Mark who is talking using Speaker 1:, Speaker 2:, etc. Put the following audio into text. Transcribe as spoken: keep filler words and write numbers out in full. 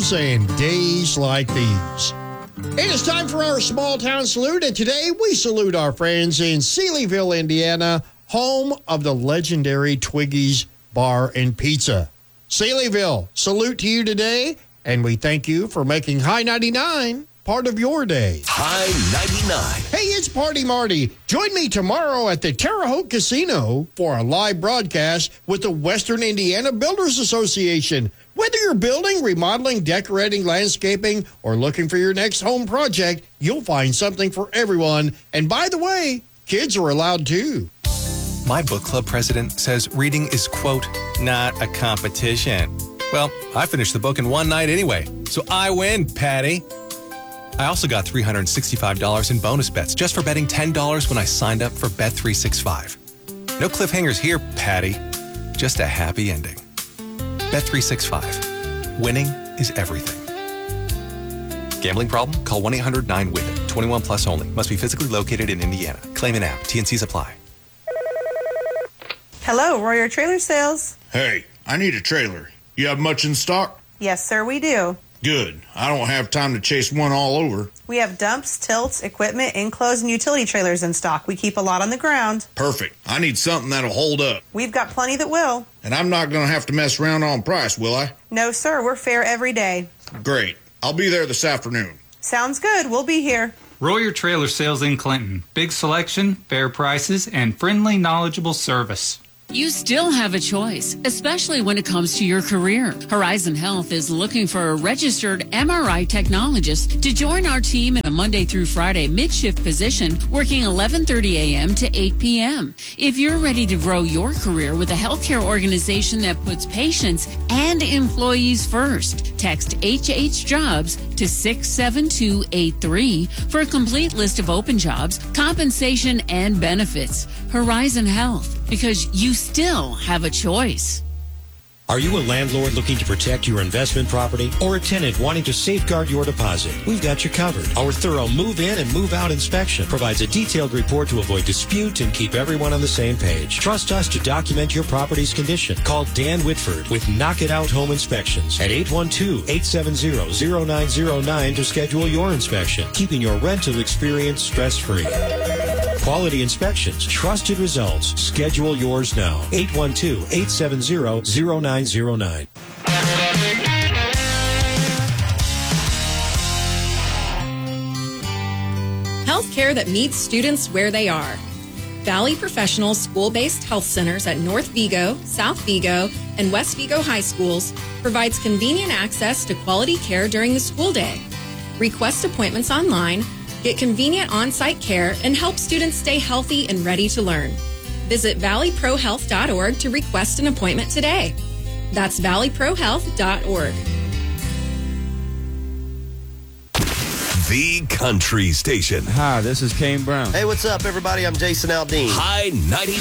Speaker 1: times and days like these. It is time for our small town salute, and today we salute our friends in Sealyville, Indiana, home of the legendary Twiggy's Bar and Pizza. Sealyville, salute to you today, and we thank you for making High ninety-nine part of your day.
Speaker 2: High ninety-nine.
Speaker 1: Hey, it's Party Marty. Join me tomorrow at the Terre Haute Casino for a live broadcast with the Western Indiana Builders Association. Whether you're building, remodeling, decorating, landscaping, or looking for your next home project, you'll find something for everyone. And by the way, kids are allowed too.
Speaker 3: My book club president says reading is, quote, not a competition. Well, I finished the book in one night anyway, so I win, Patty. I also got three hundred sixty-five dollars in bonus bets just for betting ten dollars when I signed up for Bet three sixty-five. No cliffhangers here, Patty. Just a happy ending. Bet three sixty-five. Winning is everything. Gambling problem? Call one eight hundred nine W I T H. twenty-one plus only. Must be physically located in Indiana. Claim an app. T N Cs apply.
Speaker 4: Hello, Royer Trailer Sales.
Speaker 5: Hey, I need a trailer. You have much in stock?
Speaker 4: Yes, sir, we do.
Speaker 5: Good. I don't have time to chase one all over.
Speaker 4: We have dumps, tilts, equipment, enclosed, and utility trailers in stock. We keep a lot on the ground.
Speaker 5: Perfect. I need something that'll hold up.
Speaker 4: We've got plenty that will.
Speaker 5: And I'm not going to have to mess around on price, will I?
Speaker 4: No, sir. We're fair every day.
Speaker 5: Great. I'll be there this afternoon.
Speaker 4: Sounds good. We'll be here.
Speaker 6: Royer Trailer Sales in Clinton. Big selection, fair prices, and friendly, knowledgeable service.
Speaker 7: You still have a choice, especially when it comes to your career. Horizon Health is looking for a registered M R I technologist to join our team in a Monday through Friday mid-shift position, working eleven thirty a.m. to eight p.m. If you're ready to grow your career with a healthcare organization that puts patients and employees first, text H H Jobs to six seven two eight three for a complete list of open jobs, compensation, and benefits. Horizon Health, because you still have a choice.
Speaker 8: Are you a landlord looking to protect your investment property or a tenant wanting to safeguard your deposit? We've got you covered. Our thorough move-in and move-out inspection provides a detailed report to avoid dispute and keep everyone on the same page. Trust us to document your property's condition. Call Dan Whitford with Knock It Out Home Inspections at eight one two, eight seven zero, zero nine zero nine to schedule your inspection, keeping your rental experience stress-free. Quality inspections, trusted results. Schedule yours now. eight one two, eight seven zero, zero nine zero nine.
Speaker 9: Healthcare that meets students where they are. Valley Professional School-Based Health Centers at North Vigo, South Vigo, and West Vigo High Schools provides convenient access to quality care during the school day. Request appointments online, get convenient on-site care, and help students stay healthy and ready to learn. Visit valley pro health dot org to request an appointment today. That's valley pro health dot org.
Speaker 2: The Country Station.
Speaker 10: Hi, this is Kane Brown.
Speaker 11: Hey, what's up, everybody? I'm Jason Aldean.
Speaker 2: High ninety-nine.